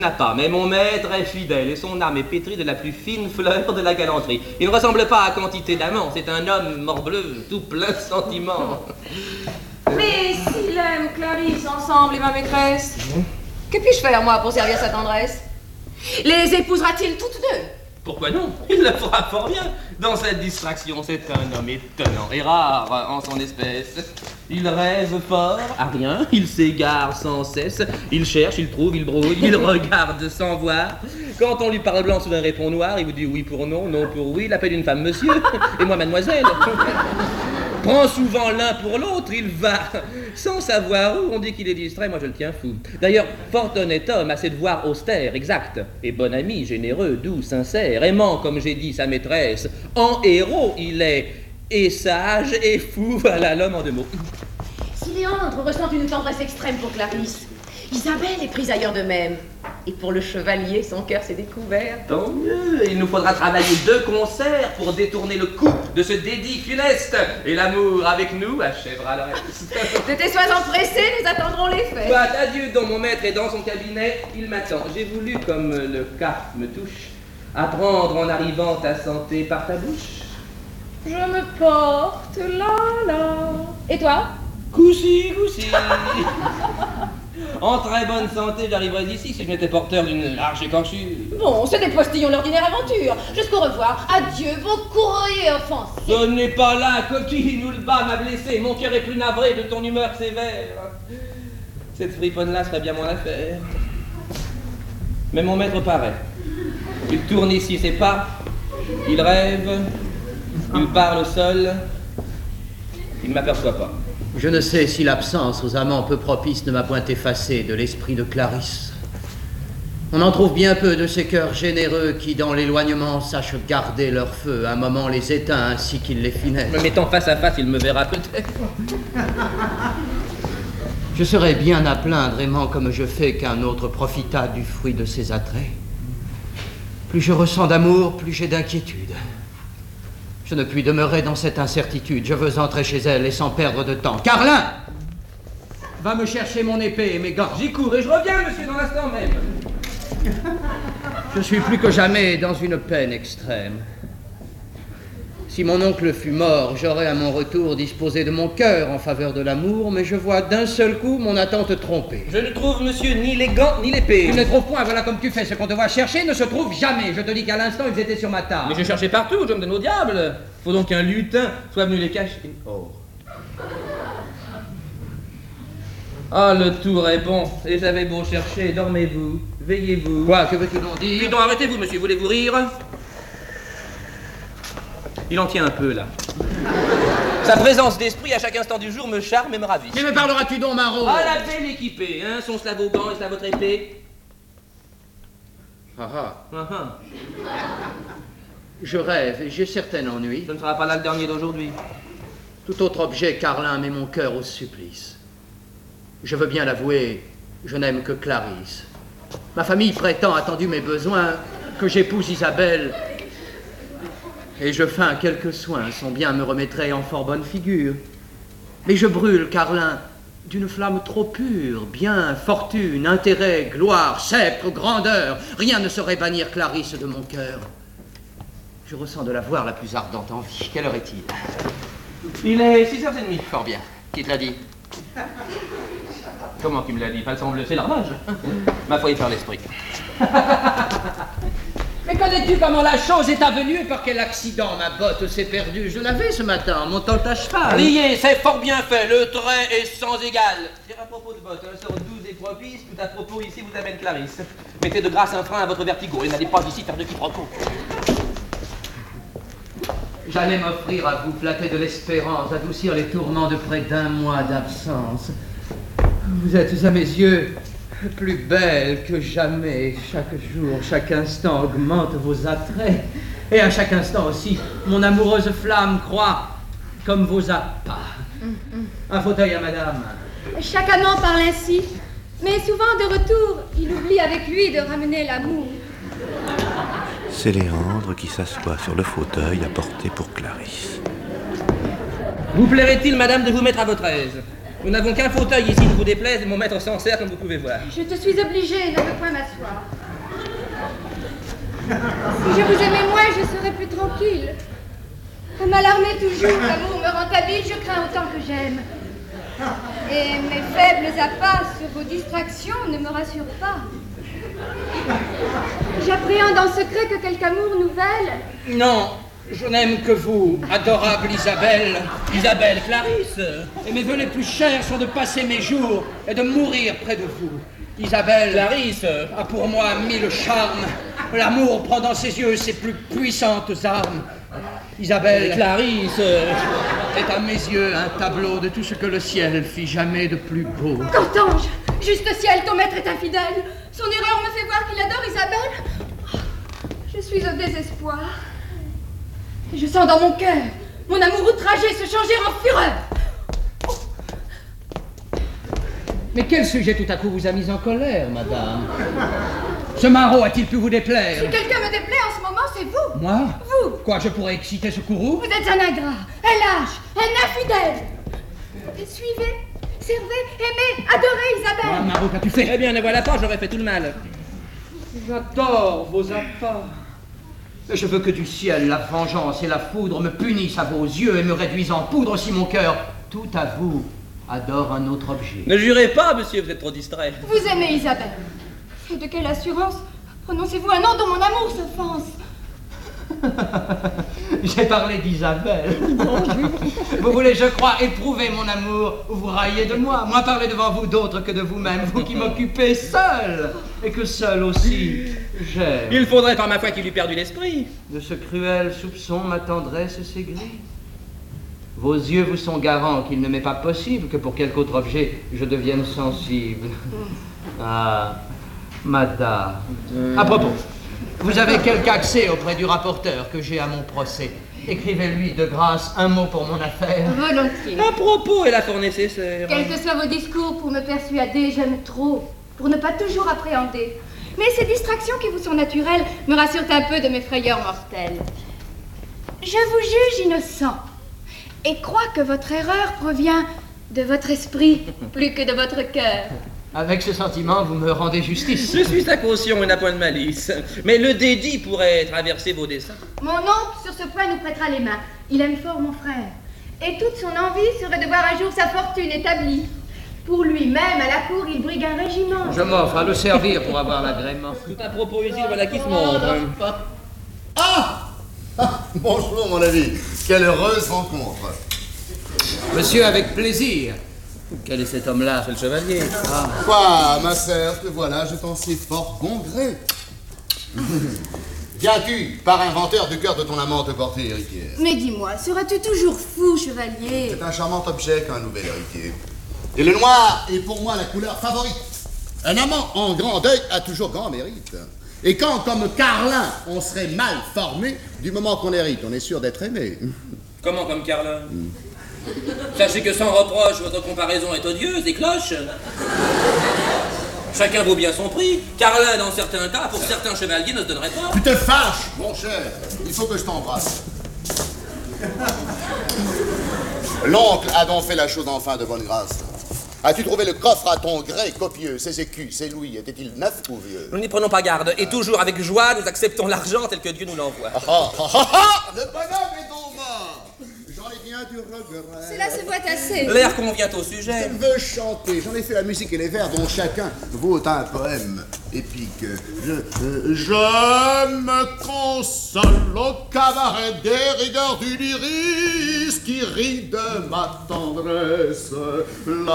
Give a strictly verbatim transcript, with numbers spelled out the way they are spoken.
n'a pas, mais mon maître est fidèle et son âme est pétrie de la plus fine fleur de la galanterie. Il ne ressemble pas à quantité d'amants, c'est un homme morbleu, tout plein de sentiments. Mais s'il aime Clarisse ensemble et ma maîtresse, que puis-je faire, moi, pour servir sa tendresse? Les épousera-t-il toutes deux? Pourquoi non? Il le fera fort bien. Dans cette distraction, c'est un homme étonnant et rare en son espèce. Il rêve fort, à rien, il s'égare sans cesse, il cherche, il trouve, il brouille, il regarde sans voir. Quand on lui parle blanc, soudain répond noir, il vous dit oui pour non, non pour oui, il appelle une femme monsieur, et moi mademoiselle. Prend souvent l'un pour l'autre, il va sans savoir où, on dit qu'il est distrait, moi je le tiens fou. D'ailleurs, fort honnête homme, assez de voir austère, exact, et bon ami, généreux, doux, sincère, aimant, comme j'ai dit, sa maîtresse, en héros il est, et sage, et fou, voilà l'homme en deux mots. Si Léandre ressent une tendresse extrême pour Clarisse, Isabelle est prise ailleurs de même. Et pour le chevalier, son cœur s'est découvert. Tant mieux, il nous faudra travailler deux concerts pour détourner le coup de ce dédit funeste. Et l'amour avec nous achèvera le reste. De tes soins empressés, nous attendrons les faits. Soit adieu, dont mon maître est dans son cabinet, il m'attend. J'ai voulu, comme le cas me touche, apprendre en arrivant ta santé par ta bouche. Je me porte là, là. Et toi? Goussi, goussi. En très bonne santé, j'arriverais ici si je n'étais porteur d'une large écorchure. Bon, c'est des postillons d'ordinaire aventure. Jusqu'au revoir. Adieu, vos courriers offensifs. Ce n'est pas là, coquille, nous le bas m'a blessé. Mon cœur est plus navré de ton humeur sévère. Cette friponne-là serait bien mon affaire. Mais mon maître paraît. Il tourne ici ses pas. Il rêve. Il parle seul. Il ne m'aperçoit pas. Je ne sais si l'absence aux amants peu propices ne m'a point effacé de l'esprit de Clarisse. On en trouve bien peu de ces cœurs généreux qui, dans l'éloignement, sachent garder leur feu. Un moment les éteint ainsi qu'il les finesse. Me mettant face à face, il me verra peut-être. Je serais bien à plaindre, aimant comme je fais, qu'un autre profitât du fruit de ses attraits. Plus je ressens d'amour, plus j'ai d'inquiétude. Je ne puis demeurer dans cette incertitude. Je veux entrer chez elle et sans perdre de temps. Carlin! Va me chercher mon épée et mes gants. J'y cours et je reviens, monsieur, dans l'instant même. Je suis plus que jamais dans une peine extrême. Si mon oncle fût mort, j'aurais à mon retour disposé de mon cœur en faveur de l'amour, mais je vois d'un seul coup mon attente trompée. Je ne trouve, monsieur, ni les gants, ni l'épée. Tu ne les trouves point, voilà comme tu fais. Ce qu'on te voit chercher ne se trouve jamais. Je te dis qu'à l'instant, ils étaient sur ma table. Mais je cherchais partout, je me donne au diable. Faut donc qu'un lutin soit venu les cacher. Oh. Ah, le tour est bon. Et j'avais beau chercher, dormez-vous, veillez-vous. Quoi, que veux-tu donc dire? Puis donc, arrêtez-vous, monsieur, voulez-vous rire? Il en tient un peu, là. Sa présence d'esprit, à chaque instant du jour, me charme et me ravit. Mais me parleras-tu donc, Marot? Ah, la belle équipée, hein, son slavogan et sa votre épée. Ah ah. Ah ah. Je rêve et j'ai certain ennui. Ce ne sera pas là le dernier d'aujourd'hui. Tout autre objet, Carlin, met mon cœur au supplice. Je veux bien l'avouer, je n'aime que Clarisse. Ma famille prétend, attendu mes besoins, que j'épouse Isabelle. Et je feins quelques soins, son bien me remettrait en fort bonne figure. Mais je brûle, Carlin, d'une flamme trop pure, bien, fortune, intérêt, gloire, sceptre, grandeur. Rien ne saurait bannir Clarisse de mon cœur. Je ressens de la voir la plus ardente envie. Quelle heure est-il? Il est six heures trente. Fort bien. Qui te l'a dit? Comment qui me l'a dit? Pas le semble, c'est l'horloge. Ma foi, il perd l'esprit. Mais connais-tu comment la chose est avenue et par quel accident ma botte s'est perdue? Je l'avais ce matin en montant à cheval. Riez, c'est fort bien fait, le trait est sans égal. Dire à propos de bottes, elles sont douces et propices, tout à propos ici vous amène Clarisse. Mettez de grâce un frein à votre vertigo et n'allez pas ici faire de quiproquo. J'allais m'offrir à vous flatter de l'espérance, adoucir les tourments de près d'un mois d'absence. Vous êtes à mes yeux plus belle que jamais. Chaque jour, chaque instant augmente vos attraits. Et à chaque instant aussi, mon amoureuse flamme croît comme vos appâts. Un fauteuil à madame. Chaque amant parle ainsi, mais souvent de retour, il oublie avec lui de ramener l'amour. C'est Léandre qui s'assoit sur le fauteuil apporté pour Clarisse. Vous plairait-il, madame, de vous mettre à votre aise? Nous n'avons qu'un fauteuil ici, ne vous déplaise, et mon maître s'en sert comme vous pouvez voir. Je te suis obligée, ne veux point m'asseoir. Si je vous aimais moins, je serais plus tranquille. À m'alarmer toujours, l'amour me rend habile, je crains autant que j'aime. Et mes faibles appâts sur vos distractions ne me rassurent pas. J'appréhende en secret que quelque amour nouvelle. Non, je n'aime que vous, adorable Isabelle. Isabelle, Clarisse. Et mes vœux les plus chers sont de passer mes jours et de mourir près de vous. Isabelle, Clarisse. a pour moi mille charmes. L'amour prend dans ses yeux ses plus puissantes armes. Isabelle, Clarisse. est à mes yeux un tableau de tout ce que le ciel fit jamais de plus beau. Qu'entends-je? Juste ciel, ton maître est infidèle. Son erreur me fait voir qu'il adore Isabelle. Je suis au désespoir. Et je sens dans mon cœur mon amour outragé se changer en fureur. Mais quel sujet tout à coup vous a mis en colère, madame? Ce maraud a-t-il pu vous déplaire? Si quelqu'un me déplaît en ce moment, c'est vous. Moi? Vous. Quoi, je pourrais exciter ce courroux? Vous êtes un ingrat, un lâche, un infidèle. Suivez, servez, aimez, adorez Isabelle. Ah, Marot, qu'as-tu fait? Eh bien, ne voilà pas, j'aurais fait tout le mal. J'adore vos appâts. Je veux que du ciel, la vengeance et la foudre me punissent à vos yeux et me réduisent en poudre si mon cœur, tout à vous, adore un autre objet. Ne jurez pas, monsieur, vous êtes trop distrait. Vous aimez Isabelle. Et de quelle assurance prononcez-vous un nom dont mon amour s'offense? J'ai parlé d'Isabelle. Vous voulez, je crois, éprouver mon amour ou vous railler de moi? Moi parler devant vous d'autre que de vous-même, vous qui m'occupez seul, et que seul aussi j'aime. Il faudrait par ma foi qu'il eût perdu l'esprit. De ce cruel soupçon, ma tendresse s'aigrit. Vos yeux vous sont garants qu'il ne m'est pas possible que pour quelque autre objet je devienne sensible. Ah, madame. À propos, vous avez quelque accès auprès du rapporteur que j'ai à mon procès. Écrivez-lui de grâce un mot pour mon affaire. Volontiers. À propos, est là fort nécessaire. Quels que soient vos discours pour me persuader, j'aime trop, pour ne pas toujours appréhender. Mais ces distractions qui vous sont naturelles me rassurent un peu de mes frayeurs mortelles. Je vous juge innocent et crois que votre erreur provient de votre esprit plus que de votre cœur. Avec ce sentiment, vous me rendez justice. Je suis sa caution et n'a point de malice. Mais le dédit pourrait traverser vos desseins. Mon oncle, sur ce point, nous prêtera les mains. Il aime fort mon frère. Et toute son envie serait de voir un jour sa fortune établie. Pour lui-même, à la cour, il brigue un régiment. Je m'offre à le servir pour avoir l'agrément. Tout à propos ici, voilà qui se montre. Ah, ah bonjour mon ami, quelle heureuse rencontre. Monsieur, avec plaisir. Quel est cet homme-là? C'est le chevalier. Ah. Quoi, ma sœur, te voilà, je t'en sais fort bon gré. Viens-tu, par inventeur du cœur de ton amant, te porter héritière? Mais dis-moi, seras-tu toujours fou, chevalier? C'est un charmant objet qu'un nouvel héritier. Et le noir est pour moi la couleur favorite. Un amant en grand deuil a toujours grand mérite. Et quand, comme Carlin, on serait mal formé, du moment qu'on hérite, on est sûr d'être aimé. Comment comme Carlin? Sachez que sans reproche, votre comparaison est odieuse et cloche. Chacun vaut bien son prix. Carlin, dans certains cas, pour certains chevaliers, ne se donnerait pas. Tu te fâches, mon cher. Il faut que je t'embrasse. L'oncle a donc fait la chose enfin de bonne grâce. As-tu trouvé le coffre à ton gré copieux? Ses écus, ses louis, étaient-ils neufs ou vieux? Nous n'y prenons pas garde, et toujours avec joie, nous acceptons l'argent tel que Dieu nous l'envoie. Ah, ah, ah, ah, le bonhomme est donc mort. J'en ai bien du regret. Cela se voit assez. L'air convient au sujet. Je veux chanter, j'en ai fait la musique et les vers dont chacun vaut un poème épique. Je, euh, je me console au cabaret des rigueurs du lyrisme qui rit de ma tendresse. La